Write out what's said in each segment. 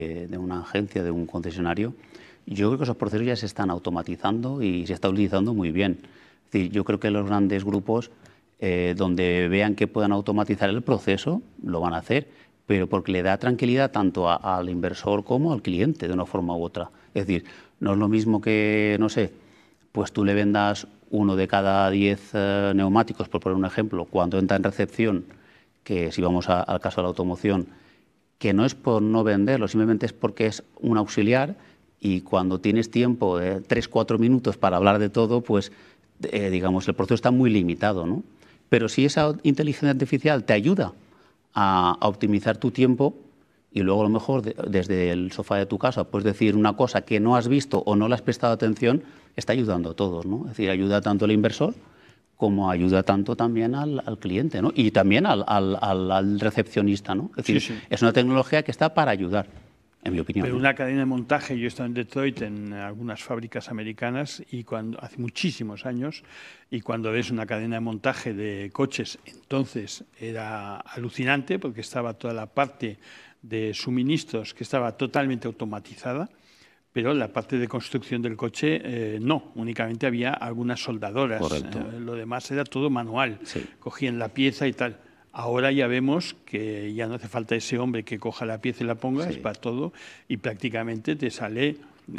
de una agencia, de un concesionario, yo creo que esos procesos ya se están automatizando y se está utilizando muy bien. Es decir, yo creo que los grandes grupos, donde vean que puedan automatizar el proceso, lo van a hacer, pero porque le da tranquilidad tanto al inversor como al cliente, de una forma u otra. Es decir, no es lo mismo que, no sé, pues tú le vendas 1 de cada 10 neumáticos, por poner un ejemplo, cuando entra en recepción, que si vamos al caso de la automoción, que no es por no venderlo, simplemente es porque es un auxiliar y cuando tienes tiempo de 3-4 minutos para hablar de todo, pues digamos, el proceso está muy limitado, ¿no? Pero si esa inteligencia artificial te ayuda a optimizar tu tiempo y luego a lo mejor desde el sofá de tu casa puedes decir una cosa que no has visto o no le has prestado atención, está ayudando a todos, ¿no? Es decir, ayuda tanto al inversor como ayuda tanto también al cliente, ¿no? Y también al recepcionista, ¿no? Es decir, es una tecnología que está para ayudar, en mi opinión. Pero una cadena de montaje, yo he estado en Detroit en algunas fábricas americanas y hace muchísimos años, y cuando ves una cadena de montaje de coches, entonces era alucinante porque estaba toda la parte de suministros que estaba totalmente automatizada, pero la parte de construcción del coche no, únicamente había algunas soldadoras. Lo demás era todo manual, cogían la pieza y tal. Ahora ya vemos que ya no hace falta ese hombre que coja la pieza y la ponga, es para todo, y prácticamente te sale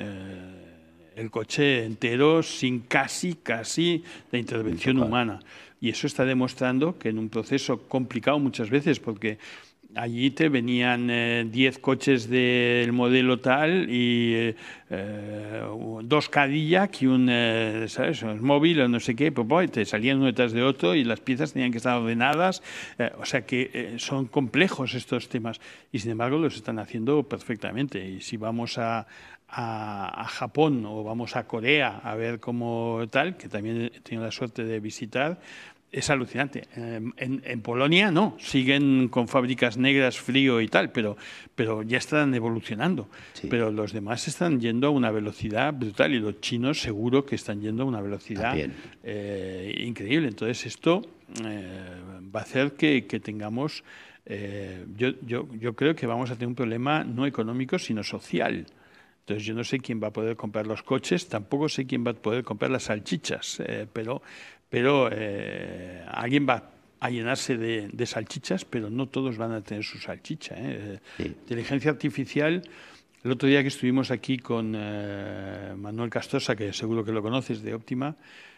el coche entero sin casi la intervención humana. Y eso está demostrando que en un proceso complicado muchas veces, porque allí te venían 10 coches del modelo tal y 2 Cadillac y un ¿sabes? Un móvil o no sé qué, pues, te salían uno detrás de otro y las piezas tenían que estar ordenadas. O sea que son complejos estos temas y sin embargo los están haciendo perfectamente. Y si vamos a Japón o vamos a Corea a ver cómo tal, que también he tenido la suerte de visitar, es alucinante. En Polonia no, siguen con fábricas negras, frío y tal, pero ya están evolucionando. Pero los demás están yendo a una velocidad brutal y los chinos seguro que están yendo a una velocidad increíble. Entonces esto va a hacer que tengamos... yo creo que vamos a tener un problema no económico, sino social. Entonces yo no sé quién va a poder comprar los coches, tampoco sé quién va a poder comprar las salchichas, pero alguien va a llenarse de salchichas, pero no todos van a tener su salchicha. Inteligencia artificial, el otro día que estuvimos aquí con Manuel Castosa, que seguro que lo conoces, de Óptima,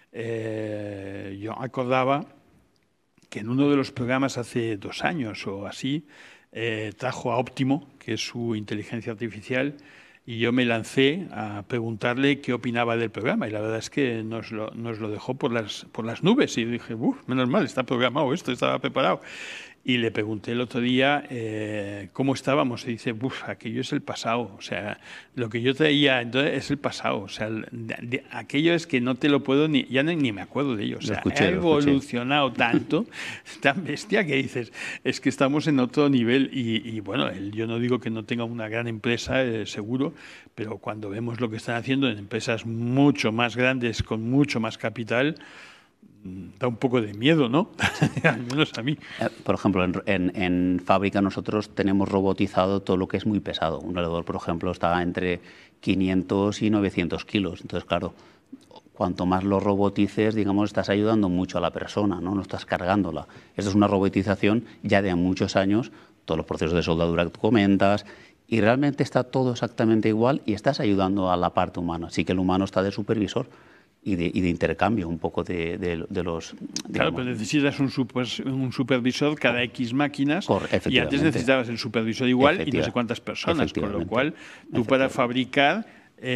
yo acordaba que en uno de los programas hace 2 años o así, trajo a Óptimo, que es su inteligencia artificial, y yo me lancé a preguntarle qué opinaba del programa y la verdad es que nos lo dejó por las nubes y dije, menos mal, está programado esto, estaba preparado. Y le pregunté el otro día cómo estábamos y dice, aquello es el pasado, o sea, lo que yo traía entonces es el pasado, o sea, aquello es que no te lo puedo ya ni me acuerdo de ello, o sea, ha evolucionado tanto, tan bestia que dices, es que estamos en otro nivel y bueno, yo no digo que no tenga una gran empresa, seguro, pero cuando vemos lo que están haciendo en empresas mucho más grandes, con mucho más capital, da un poco de miedo, ¿no? Al menos a mí. Por ejemplo, en fábrica nosotros tenemos robotizado todo lo que es muy pesado. Un velador, por ejemplo, está entre 500 y 900 kilos. Entonces, claro, cuanto más lo robotices, digamos, estás ayudando mucho a la persona, ¿no? No estás cargándola. Esta es una robotización ya de muchos años, todos los procesos de soldadura que tú comentas, y realmente está todo exactamente igual y estás ayudando a la parte humana. Así que el humano está de supervisor y de intercambio un poco de los... Digamos. Claro, pero necesitas un supervisor cada X máquinas y antes necesitabas el supervisor igual y no sé cuántas personas, con lo cual tú para fabricar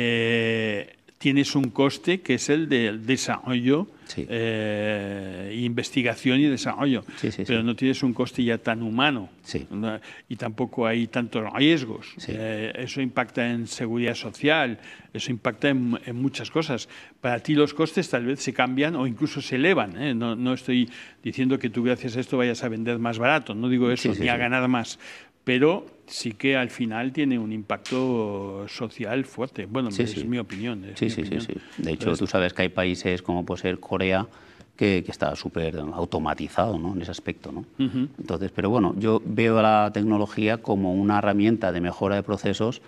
tienes un coste que es el del desarrollo, investigación y desarrollo, pero no tienes un coste ya tan humano y tampoco hay tantos riesgos. Eso impacta en seguridad social, eso impacta en muchas cosas. Para ti los costes tal vez se cambian o incluso se elevan. No estoy diciendo que tú gracias a esto vayas a vender más barato, no digo eso, ni a ganar más. Pero sí que al final tiene un impacto social fuerte. Bueno, es mi opinión. De hecho, tú sabes que hay países como puede ser Corea, que está súper automatizado, ¿no?, en ese aspecto, ¿no? Entonces, pero bueno, yo veo a la tecnología como una herramienta de mejora de procesos